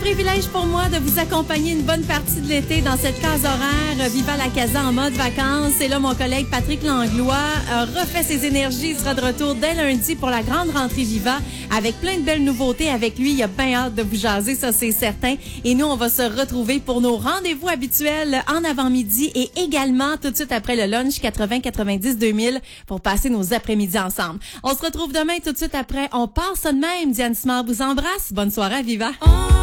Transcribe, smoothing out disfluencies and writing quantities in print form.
privilège pour moi de vous accompagner une bonne partie de l'été dans cette case horaire Viva la Casa en mode vacances. Et là, mon collègue Patrick Langlois refait ses énergies. Il sera de retour dès lundi pour la grande rentrée Viva avec plein de belles nouveautés avec lui. Il a bien hâte de vous jaser, ça c'est certain. Et nous, on va se retrouver pour nos rendez-vous habituels en avant-midi et également tout de suite après le lunch 80-90-2000 pour passer nos après-midi ensemble. On se retrouve demain tout de suite après. On part ça de même. Diane Simard vous embrasse. Bonne soirée à Viva.